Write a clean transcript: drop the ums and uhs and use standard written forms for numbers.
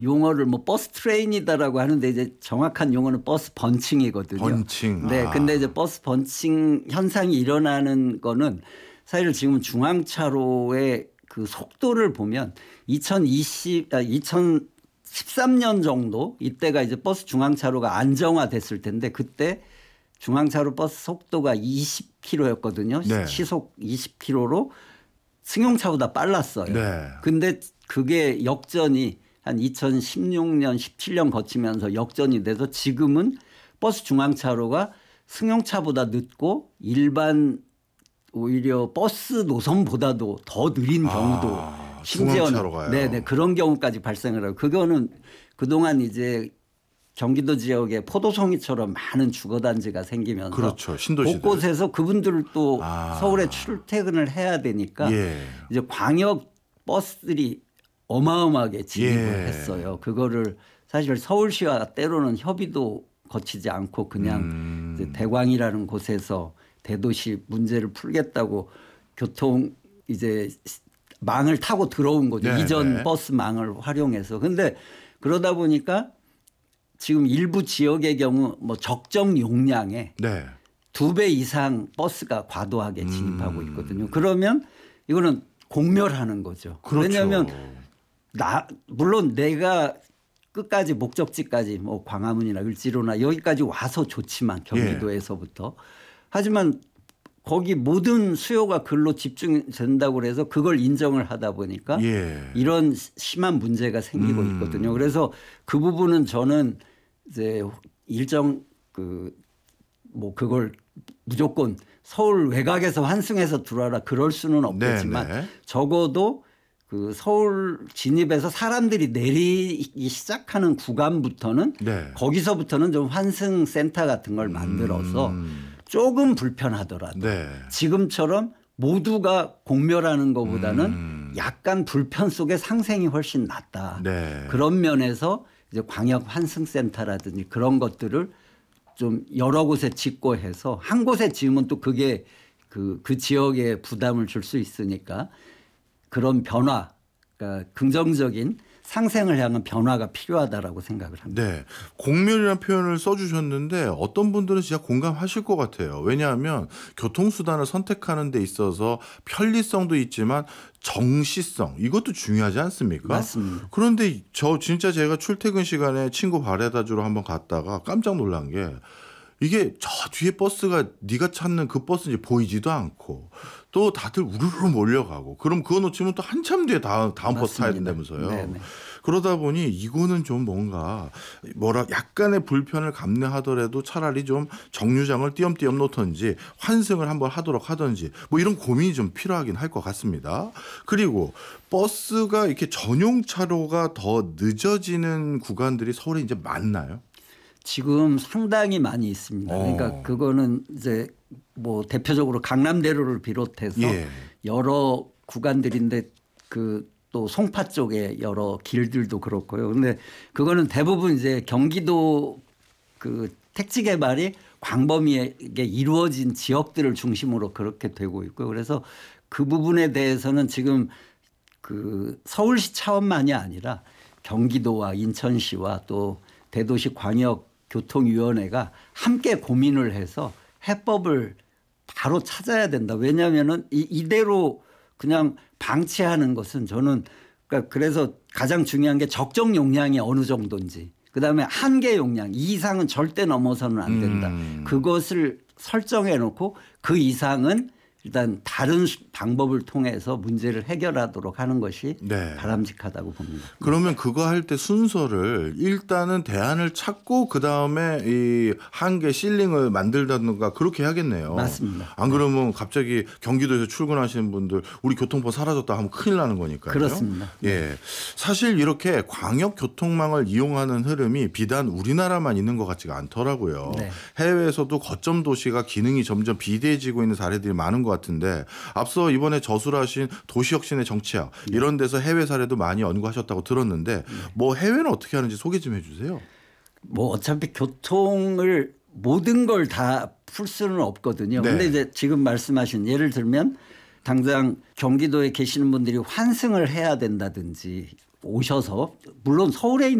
용어를 뭐 버스 트레인이다라고 하는데 이제 정확한 용어는 버스 번칭이거든요. 번칭. 네, 근데 이제 버스 번칭 현상이 일어나는 거는 사실 지금 중앙차로의 그 속도를 보면 2013년 정도 이때가 이제 버스 중앙차로가 안정화됐을 텐데 그때 중앙차로 버스 속도가 20km였거든요. 네. 시속 20km로 승용차보다 빨랐어요. 네. 근데 그게 역전이 한 2016년, 17년 거치면서 역전이 돼서 지금은 버스 중앙차로가 승용차보다 늦고 일반 오히려 버스 노선보다도 더 느린 경우도 중앙차로 가요. 네네 그런 경우까지 발생을 하고 그거는 그동안 이제 경기도 지역에 포도송이처럼 많은 주거단지가 생기면서 그렇죠. 신도시들. 곳곳에서 그분들도 서울에 출퇴근을 해야 되니까 예. 이제 광역 버스들이 어마어마하게 진입을 했어요. 그거를 사실 서울시와 때로는 협의도 거치지 않고 그냥 이제 대광이라는 곳에서 대도시 문제를 풀겠다고 교통 이제 망을 타고 들어온 거죠. 네, 이전 네. 버스 망을 활용해서. 근데 그러다 보니까 지금 일부 지역의 경우 뭐 적정 용량에 네. 2배 이상 버스가 과도하게 진입하고 있거든요. 그러면 이거는 공멸하는 거죠. 그렇죠. 왜냐하면 물론 내가 끝까지 목적지까지 뭐 광화문이나 을지로나 여기까지 와서 좋지만 경기도에서부터 하지만 거기 모든 수요가 글로 집중된다고 그래서 그걸 인정을 하다 보니까 이런 심한 문제가 생기고 있거든요. 그래서 그 부분은 저는 이제 일정 뭐 그걸 무조건 서울 외곽에서 환승해서 들어와라 그럴 수는 없겠지만 네네. 적어도 그 서울 진입에서 사람들이 내리기 시작하는 구간부터는 거기서부터는 좀 환승 센터 같은 걸 만들어서 조금 불편하더라도 지금처럼 모두가 공멸하는 것보다는 약간 불편 속에 상생이 훨씬 낫다. 그런 면에서 이제 광역 환승센터라든지 그런 것들을 좀 여러 곳에 짓고 해서 한 곳에 지으면 또 그게 그 지역에 부담을 줄 수 있으니까 그런 변화, 그러니까 긍정적인 상생을 향한 변화가 필요하다라고 생각을 합니다. 네. 공멸이라는 표현을 써주셨는데 어떤 분들은 진짜 공감하실 것 같아요. 왜냐하면 교통수단을 선택하는 데 있어서 편리성도 있지만 정시성 이것도 중요하지 않습니까? 맞습니다. 그런데 진짜 제가 출퇴근 시간에 친구 바래다 주러 한번 갔다가 깜짝 놀란 게 이게 저 뒤에 버스가 네가 찾는 그 버스인지 보이지도 않고 또 다들 우르르 몰려가고 그럼 그거 놓치면 또 한참 뒤에 다음 버스 타야 된다면서요. 네네. 그러다 보니 이거는 좀 뭔가 약간의 불편을 감내하더라도 차라리 좀 정류장을 띄엄띄엄 놓던지 환승을 한번 하도록 하든지 뭐 이런 고민이 좀 필요하긴 할 것 같습니다. 그리고 버스가 이렇게 전용 차로가 더 늦어지는 구간들이 서울에 이제 많나요? 지금 상당히 많이 있습니다. 그러니까 그거는 이제 뭐 대표적으로 강남대로를 비롯해서 여러 구간들인데 또 송파 쪽에 여러 길들도 그렇고요. 근데 그거는 대부분 이제 경기도 그 택지 개발이 광범위하게 이루어진 지역들을 중심으로 그렇게 되고 있고요. 그래서 그 부분에 대해서는 지금 그 서울시 차원만이 아니라 경기도와 인천시와 또 대도시 광역 교통위원회가 함께 고민을 해서 해법을 바로 찾아야 된다. 왜냐하면은 이대로 그냥 방치하는 것은 저는 그래서 가장 중요한 게 적정 용량이 어느 정도인지 그다음에 한계 용량 이 이상은 절대 넘어서는 안 된다. 그것을 설정해 놓고 그 이상은 일단 다른 방법을 통해서 문제를 해결하도록 하는 것이 바람직하다고 봅니다. 그러면 그거 할 때 순서를 일단은 대안을 찾고 그다음에 이 한계 실링을 만들다든가 그렇게 해야겠네요. 맞습니다. 안 그러면 갑자기 경기도에서 출근하시는 분들 우리 교통법 사라졌다 하면 큰일 나는 거니까요. 그렇습니다. 예, 사실 이렇게 광역 교통망을 이용하는 흐름이 비단 우리나라만 있는 것 같지가 않더라고요. 해외에서도 거점 도시가 기능이 점점 비대해지고 있는 사례들이 많은 것 같은데 앞서 이번에 저술하신 도시혁신의 정치학 이런 데서 해외 사례도 많이 연구하셨다고 들었는데 뭐 해외는 어떻게 하는지 소개 좀 해주세요. 뭐 어차피 교통을 모든 걸 다 풀 수는 없거든요. 그런데 이제 지금 말씀하신 예를 들면 당장 경기도에 계시는 분들이 환승을 해야 된다든지 오셔서 물론 서울에